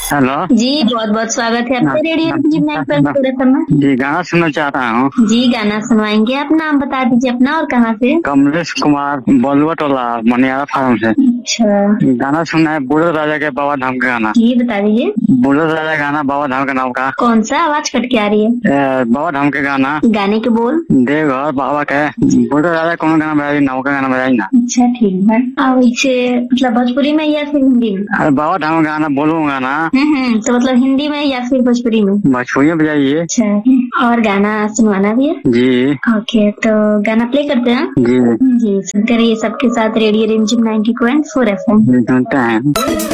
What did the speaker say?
Hello. जी बहुत बहुत स्वागत है आपका रेडियो रिमझिम 9.4 FM में। जी गाना सुनना चाहता हूँ। जी गाना सुनवाएंगे। आप नाम बता दीजिए अपना और कहाँ से। कमलेश कुमार बलुआ टोला मनियारा फार्म से। अच्छा गाना सुनना है बुलर राजा के बाबा धाम का गाना। जी बता दीजिए। बुलर राजा गाना बाबा धाम के नाम का। कौन सा आवाज कट के आ रही है। बाबा धाम के गाना। गाने के बोल। देवघर बाबा के बुलर राजा कौन गाना बजाई नाव का गाना बजाई ना। अच्छा ठीक है। और इसे मतलब भोजपुरी में या फिर हिंदी में। अरे बाबा धाम का गाना बोलूंगा ना। तो मतलब हिंदी में या फिर भोजपुरी में। भोजपुरी में बजाइए। अच्छा और गाना सुनवाना भी है। जी ओके तो गाना प्ले करते हैं। जी जी सुनते रहिए सबके साथ रेडियो रिमझिम 90.4 FM। सुनते हैं।